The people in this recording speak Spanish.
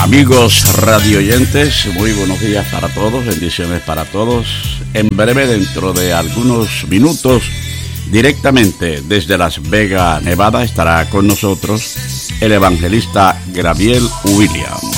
Amigos radioyentes, muy buenos días para todos, bendiciones para todos. En breve, dentro de algunos minutos, directamente desde Las Vegas, Nevada, estará con nosotros el evangelista Gabriel Williams.